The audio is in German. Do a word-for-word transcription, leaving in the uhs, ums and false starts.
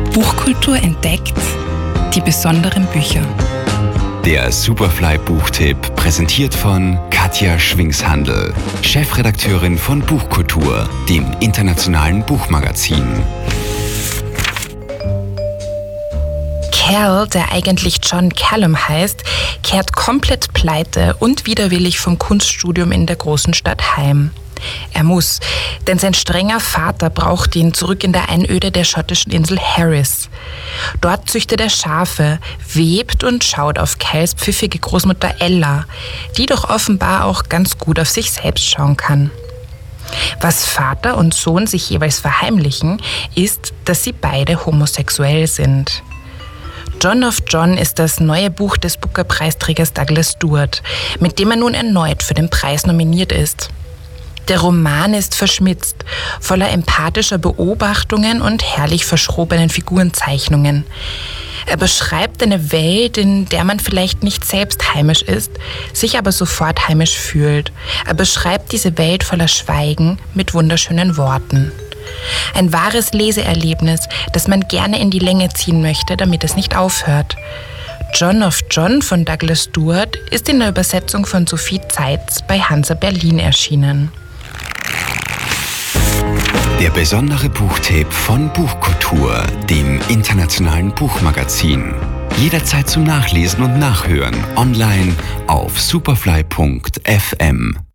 Buchkultur entdeckt, die besonderen Bücher. Der Superfly-Buchtipp, präsentiert von Katja Schwingshandl, Chefredakteurin von Buchkultur, dem internationalen Buchmagazin. Cal, der eigentlich John Callum heißt, kehrt komplett pleite und widerwillig vom Kunststudium in der großen Stadt heim. Er muss, denn sein strenger Vater braucht ihn zurück in der Einöde der schottischen Insel Harris. Dort züchtet er Schafe, webt und schaut auf Cals pfiffige Großmutter Ella, die doch offenbar auch ganz gut auf sich selbst schauen kann. Was Vater und Sohn sich jeweils verheimlichen, ist, dass sie beide homosexuell sind. John of John ist das neue Buch des Booker-Preisträgers Douglas Stuart, mit dem er nun erneut für den Preis nominiert ist. Der Roman ist verschmitzt, voller empathischer Beobachtungen und herrlich verschrobenen Figurenzeichnungen. Er beschreibt eine Welt, in der man vielleicht nicht selbst heimisch ist, sich aber sofort heimisch fühlt. Er beschreibt diese Welt voller Schweigen mit wunderschönen Worten. Ein wahres Leseerlebnis, das man gerne in die Länge ziehen möchte, damit es nicht aufhört. John of John von Douglas Stuart ist in der Übersetzung von Sophie Zeitz bei Hansa Berlin erschienen. Der besondere Buchtipp von Buchkultur, dem internationalen Buchmagazin. Jederzeit zum Nachlesen und Nachhören online auf superfly punkt f m.